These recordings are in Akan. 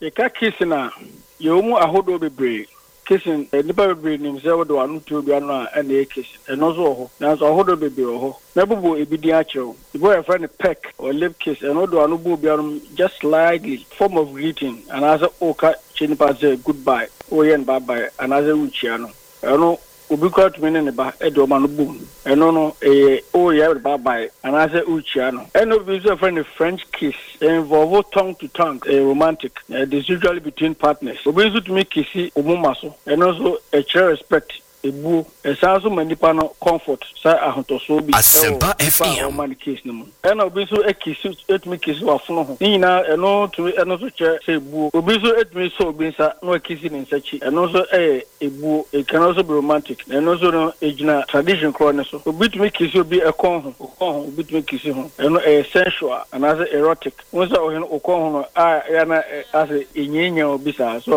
You can't kiss na. You mu ahodo bebre. Kissing nipa bebre nim say wo do anu to bia no a na kiss. And also ho. Na so ahodo bebre ho. Na bubu ebidi a chew. The boy a friend peck or lip kiss and odo anu bu bia just slightly form of greeting and as oka chinipa say goodbye. Oh yen bye bye and as uchi ano. Ano obi kwat me ne ba edo ma no bum eno no oh yeah bye bye and as uchi ano. And obi say friend French kiss involve tongue to tongue romantic. This usually between partners. Obi so to me kissi omuma so and also a share respect. Ebu esanso manipa no comfort sa ahotoso bi Asempa FM man case no ena obi so ekisi etumi kisi wafono ho nyina eno to eno so che se ebu obi so etumi so obi sa no ekisi ne nsachi eno so ebu e can also be romantic eno so no ejina tradition kro ne so obi tumi kisi obi ekon ho obi tumi kisi ho eno sensual and as erotic won sa ohino okon ho no ya na as enyenya obi sa so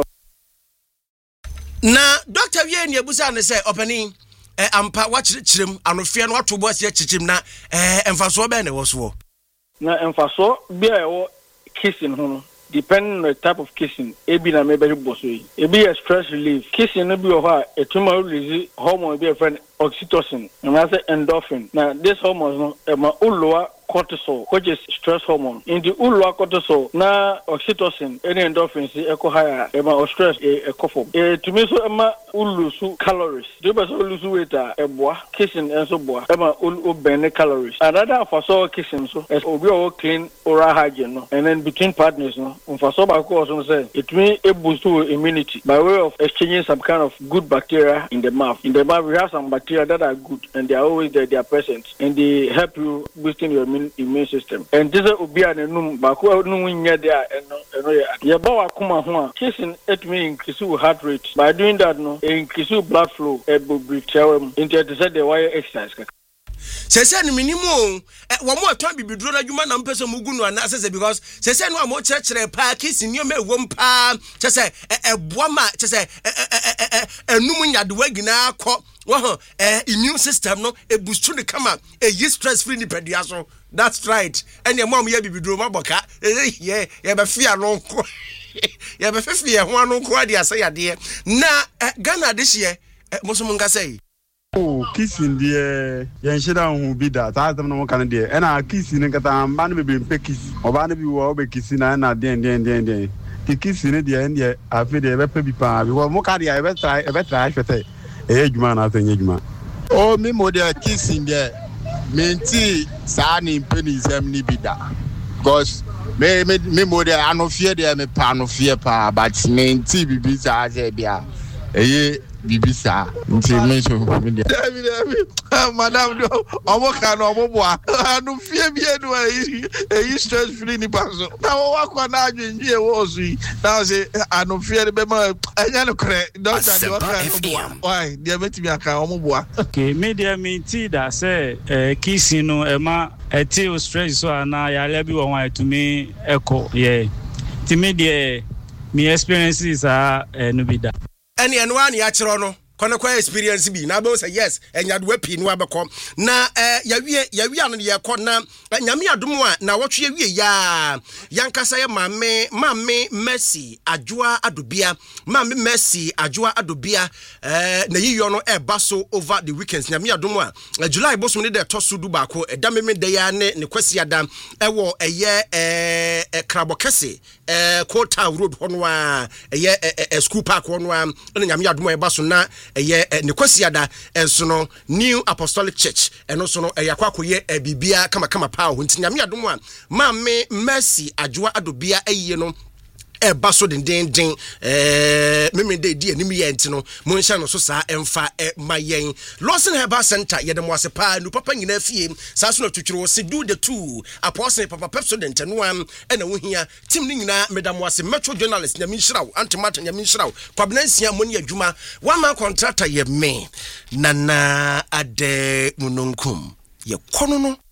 na Dr. Wie ebusa ne say opani ampa wa chirem anofia no atobo asia chichim na emfaso be ne woso na emfaso bi a wo kissing ho depending on the type of kissing ebi na me be boso yi ebi is stress relief kissing no bi o ha etuma release hormone be a friend oxytocin and as endorphin now this hormones no ma uloa cortisol, which is stress hormone. In the ulwa cortisol, na oxytocin, any endorphins, echo higher, ema stress, echo form. To me, so ema ulusu calories. Do you ulusu weight boa kissing and so boa ema ubene calories. Another for so kissing so as obi o clean oral hygiene no, and then between partners no. For so ba ko so say it mean a boost to immunity by way of exchanging some kind of good bacteria in the mouth. In the mouth, we have some bacteria that are good and they are always there, they are present and they help you boosting your immune system. And this will be an enum bako no nya there ya ba wa kuma ho a kissing it mean increase heart rate. By doing that no increase blood flow e breathe into the said the wire exercise. Sese ni minimum wo mo aton bibiduro na dwuma na mpese mugu no na sese because sese no amo kyerkyere pa kissing ni o me wom pa sese eboa ma sese enum nyadewa gina akọ wo immune system no e boost the kama e stress free ni pedua so. That's right. And your mom, you be do my boca. Yeah, you be fear no. You be fear one no quadia say, dear. Na Ghana this year, Mosumunga say. Oh, kissing the Yanshida who be that. I don't know kind of and I kissing and got a man be kiss or Bannaby will be kissing and at the end. The kissing at the end, yeah, I feel the baby pa. Because Mokadi, I better try for say, age man, I think age man. Oh, me more kissing there. Menti sani penny zemni bida because me more I no fear there me pa no fear pa but menti bibi sa ze bia bibi sa nti me so me madam do omo kan omo boa no fear bia no stress free ni paso na wo akwa na adwenji e wo so yi na say I no fear be ma anya no kre doctor de waka why dia metimi aka omo boa okay me dia menti da say kissing no e ma eti stress so na ya lebi wo wan to me echo yeah ti me dia me experiences are no be that any and one ya chiro no kono kwa experience bi na be say yes enyade wapi no abekọ na yawie anu ye kọ na nyame adom a na wotwe yawie ya yankasa ye mame Mercy Adwoa Adobia mame Mercy Adwoa Adobia na yiyo no eba so over the weekends nyame adom a July bosom ne de toso du ba ko edameme de ya ne kwasi adam ewo eye krabokese Kota Road hono a eye school park hono a nyame adom eba so na eye nekwasiada enso no New Apostolic Church eno so no yakwakoye bibia kama pa ho nti nyame adom a mame Mercy Adwoa Adobia ayiye no eba so den meme de di anim ye enti no mo nhya no so saa emfa mayen Lawson Herbal Center ye dem wase pa nu papa nyina fie saa so no twetwero se do the two apostle papa Pepsodent no am ena wo hia tim ni nyina medam wase metro journalist nyame nhiraw antimata nyame nhiraw kwabnansia mo ne adwuma one man contractor ye me nana ade munonkum ye kono no